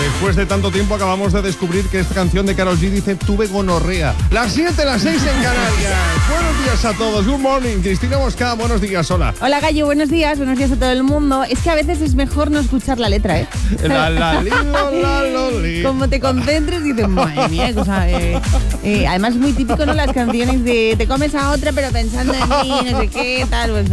Después de tanto tiempo acabamos de descubrir que esta canción de Karol G dice tuve gonorrea. Las 7, las 6 en Canarias. Buenos días a todos. Good morning. Cristina Mosca, buenos días. Hola. Hola, Gallo. Buenos días a todo el mundo. Es que a veces es mejor no escuchar la letra, ¿eh? Como te concentres y dices, madre mía, cosa. Además es muy típico, ¿no? Las canciones de te comes a otra pero pensando en mí, no sé qué, tal, pues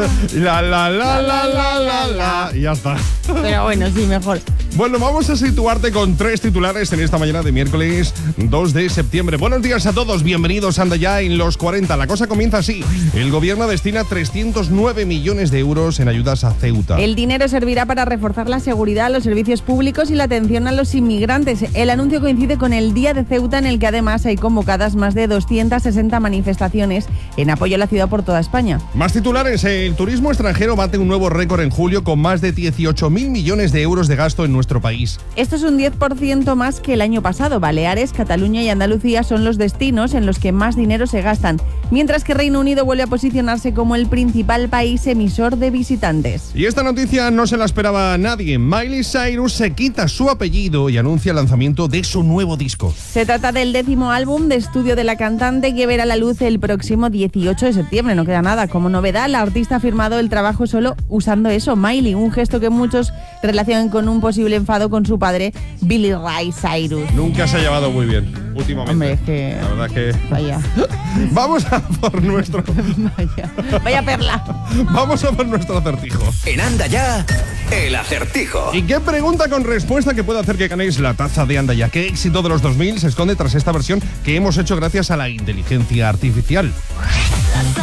Y ya está. Pero bueno, sí, mejor. Bueno, vamos a situarte con 3 titulares en esta mañana de miércoles 2 de septiembre. Buenos días a todos, bienvenidos. Anda ya en los 40. La cosa comienza así. El gobierno destina 309 millones de euros en ayudas a Ceuta. El dinero servirá para reforzar la seguridad, los servicios públicos y la atención a los inmigrantes. El anuncio coincide con el Día de Ceuta, en el que además hay convocadas más de 260 manifestaciones en apoyo a la ciudad por toda España. Más titulares. El turismo extranjero bate un nuevo récord en julio con más de 18.000 millones de euros de gasto en nuestro país. Esto es un 10% más que el año pasado. Baleares, Cataluña y Andalucía son los destinos en los que más dinero se gastan, mientras que Reino Unido vuelve a posicionarse como el principal país emisor de visitantes. Y esta noticia no se la esperaba nadie. Miley Cyrus se quita su apellido y anuncia el lanzamiento de su nuevo disco. Se trata del 10º álbum de estudio de la cantante, que verá la luz el próximo 18 de septiembre. No queda nada. Como novedad, la artista ha firmado el trabajo solo usando eso, Miley, un gesto que muchos relacionan con un posible enfado con su padre, Billy Ray Cyrus. Nunca se ha llevado muy bien últimamente. Hombre, es que... La verdad que... Vaya. Vamos a por nuestro... Vaya perla. Vamos a por nuestro acertijo. En Anda Ya, el acertijo. ¿Y qué pregunta con respuesta que puede hacer que ganéis la taza de Anda Ya? ¿Qué éxito de los 2000 se esconde tras esta versión que hemos hecho gracias a la inteligencia artificial?